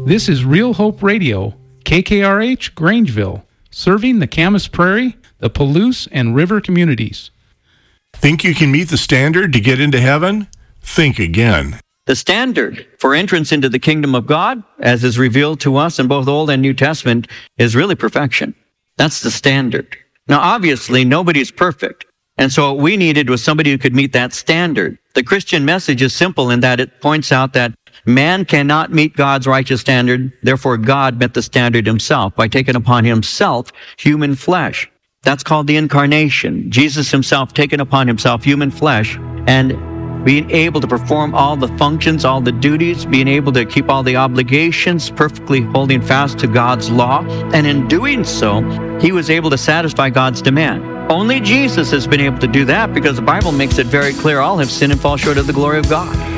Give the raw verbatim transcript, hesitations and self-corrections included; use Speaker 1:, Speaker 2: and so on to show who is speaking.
Speaker 1: This is Real Hope Radio, K K R H, Grangeville, serving the Camas Prairie, the Palouse, and River communities.
Speaker 2: Think you can meet the standard to get into heaven? Think again.
Speaker 3: The standard for entrance into the kingdom of God, as is revealed to us in both Old and New Testament, is really perfection. That's the standard. Now, obviously, nobody's perfect. And so what we needed was somebody who could meet that standard. The Christian message is simple in that it points out that man cannot meet God's righteous standard. Therefore, God met the standard himself by taking upon himself human flesh. That's called the incarnation. Jesus himself taking upon himself human flesh and being able to perform all the functions, all the duties, being able to keep all the obligations, perfectly holding fast to God's law. And in doing so, he was able to satisfy God's demand. Only Jesus has been able to do that because the Bible makes it very clear all have sinned and fall short of the glory of God.